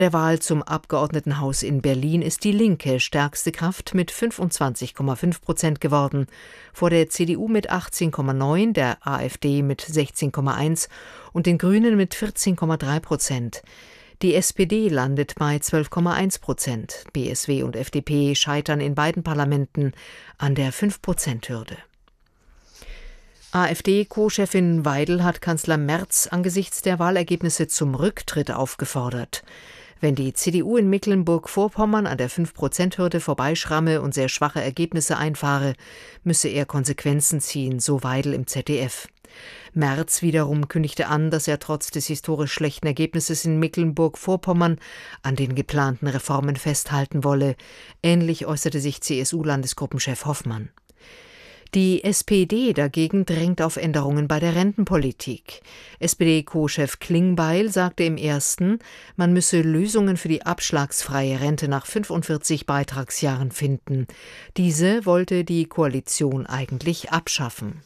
Der Wahl zum Abgeordnetenhaus in Berlin ist die Linke stärkste Kraft mit 25,5% geworden, vor der CDU mit 18,9%, der AfD mit 16,1% und den Grünen mit 14,3%. Die SPD landet bei 12,1%. BSW und FDP scheitern in beiden Parlamenten an der 5%-Hürde. AfD-Co-Chefin Weidel hat Kanzler Merz angesichts der Wahlergebnisse zum Rücktritt aufgefordert. Wenn die CDU in Mecklenburg-Vorpommern an der 5%-Hürde vorbeischramme und sehr schwache Ergebnisse einfahre, müsse er Konsequenzen ziehen, so Weidel im ZDF. Merz wiederum kündigte an, dass er trotz des historisch schlechten Ergebnisses in Mecklenburg-Vorpommern an den geplanten Reformen festhalten wolle. Ähnlich äußerte sich CSU-Landesgruppenchef Hoffmann. Die SPD dagegen drängt auf Änderungen bei der Rentenpolitik. SPD-Co-Chef Klingbeil sagte im Ersten, man müsse Lösungen für die abschlagsfreie Rente nach 45 Beitragsjahren finden. Diese wollte die Koalition eigentlich abschaffen.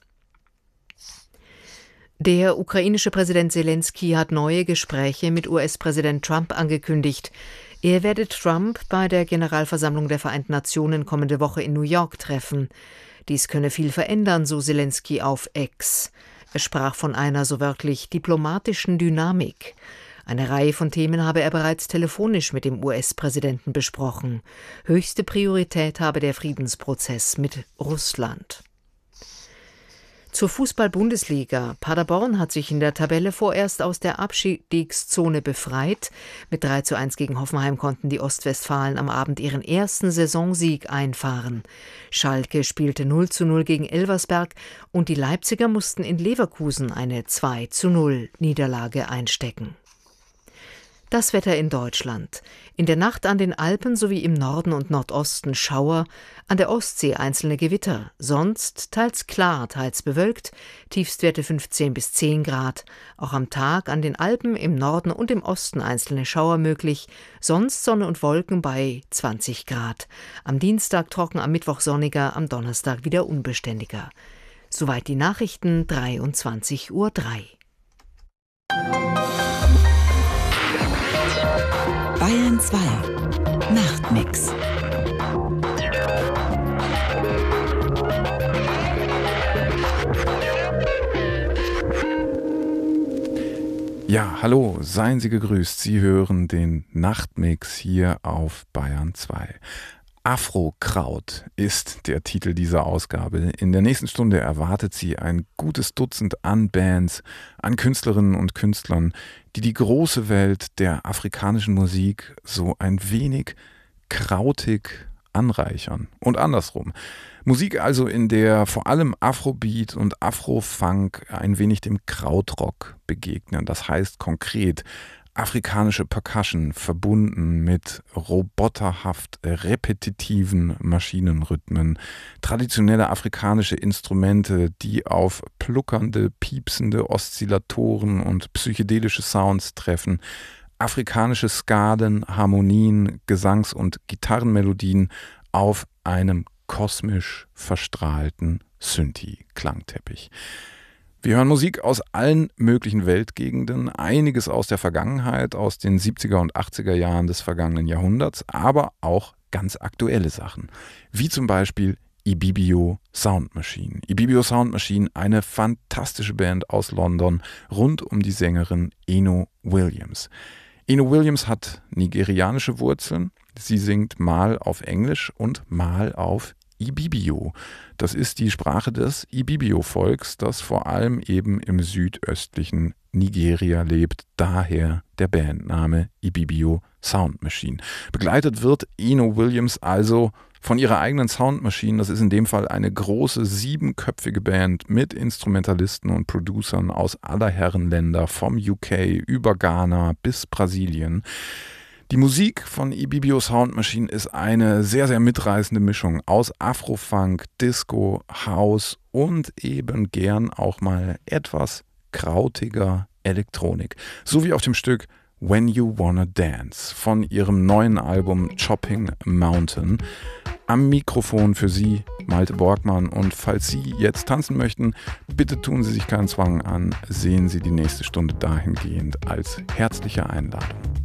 Der ukrainische Präsident Selenskyj hat neue Gespräche mit US-Präsident Trump angekündigt. Er werde Trump bei der Generalversammlung der Vereinten Nationen kommende Woche in New York treffen. Dies könne viel verändern, so Selenskyj auf X. Er sprach von einer, so wörtlich, diplomatischen Dynamik. Eine Reihe von Themen habe er bereits telefonisch mit dem US-Präsidenten besprochen. Höchste Priorität habe der Friedensprozess mit Russland. Zur Fußball-Bundesliga. Paderborn hat sich in der Tabelle vorerst aus der Abstiegszone befreit. Mit 3:1 gegen Hoffenheim konnten die Ostwestfalen am Abend ihren ersten Saisonsieg einfahren. Schalke spielte 0:0 gegen Elversberg und die Leipziger mussten in Leverkusen eine 2:0 Niederlage einstecken. Das Wetter in Deutschland. In der Nacht an den Alpen sowie im Norden und Nordosten Schauer, an der Ostsee einzelne Gewitter, sonst teils klar, teils bewölkt, Tiefstwerte 15 bis 10 Grad. Auch am Tag an den Alpen im Norden und im Osten einzelne Schauer möglich, sonst Sonne und Wolken bei 20 Grad. Am Dienstag trocken, am Mittwoch sonniger, am Donnerstag wieder unbeständiger. Soweit die Nachrichten, 23:03 Uhr. Bayern 2 Nachtmix. Ja, hallo, seien Sie gegrüßt. Sie hören den Nachtmix hier auf Bayern 2. Afrokraut ist der Titel dieser Ausgabe. In der nächsten Stunde erwartet Sie ein gutes Dutzend an Bands, an Künstlerinnen und Künstlern, die die große Welt der afrikanischen Musik so ein wenig krautig anreichern. Und andersrum. Musik also, in der vor allem Afrobeat und Afrofunk ein wenig dem Krautrock begegnen. Das heißt konkret, afrikanische Percussion verbunden mit roboterhaft repetitiven Maschinenrhythmen, traditionelle afrikanische Instrumente, die auf pluckernde, piepsende Oszillatoren und psychedelische Sounds treffen, afrikanische Skaden, Harmonien, Gesangs- und Gitarrenmelodien auf einem kosmisch verstrahlten Synthi-Klangteppich. Wir hören Musik aus allen möglichen Weltgegenden, einiges aus der Vergangenheit, aus den 70er und 80er Jahren des vergangenen Jahrhunderts, aber auch ganz aktuelle Sachen, wie zum Beispiel Ibibio Sound Machine. Ibibio Sound Machine, eine fantastische Band aus London, rund um die Sängerin Eno Williams. Eno Williams hat nigerianische Wurzeln, sie singt mal auf Englisch und mal auf Ibibio. Das ist die Sprache des Ibibio-Volks, das vor allem eben im südöstlichen Nigeria lebt. Daher der Bandname Ibibio Sound Machine. Begleitet wird Eno Williams also von ihrer eigenen Sound Machine. Das ist in dem Fall eine große 7-köpfige Band mit Instrumentalisten und Producern aus aller Herren Länder, vom UK über Ghana bis Brasilien. Die Musik von Ibibio Sound Machine ist eine sehr, sehr mitreißende Mischung aus Afrofunk, Disco, House und eben gern auch mal etwas krautiger Elektronik. So wie auf dem Stück When You Wanna Dance von ihrem neuen Album Chopping Mountain. Am Mikrofon für Sie Malte Borgmann, und falls Sie jetzt tanzen möchten, bitte tun Sie sich keinen Zwang an, sehen Sie die nächste Stunde dahingehend als herzliche Einladung.